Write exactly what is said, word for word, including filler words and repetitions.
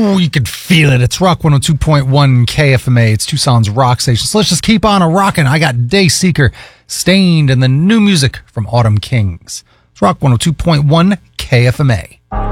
Ooh, you could feel it. It's Rock one oh two point one K F M A. It's Tucson's rock station. So let's just keep on a rocking. I got Dayseeker, Stained, and the new music from Autumn Kings. It's Rock one oh two point one K F M A.